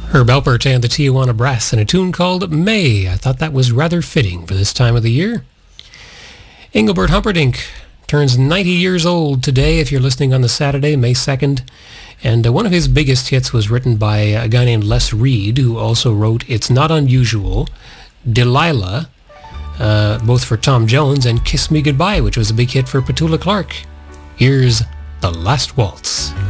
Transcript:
Herb Alpert and the Tijuana Brass in a tune called May. I thought that was rather fitting for this time of the year. Engelbert Humperdinck turns 90 years old today if you're listening on the Saturday, May 2nd. And one of his biggest hits was written by a guy named Les Reed, who also wrote It's Not Unusual, Delilah, both for Tom Jones, and Kiss Me Goodbye, which was a big hit for Petula Clark. Here's The Last Waltz.